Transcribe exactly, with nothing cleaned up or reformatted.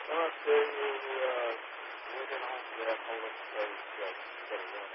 Namaste. You uh, waiting on the call of space.